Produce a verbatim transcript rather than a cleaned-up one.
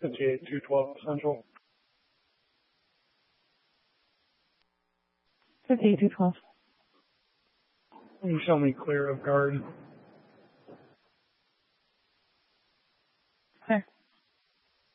fifty-eight two twelve Central. fifty-eight two twelve. Can you show me clear of guard?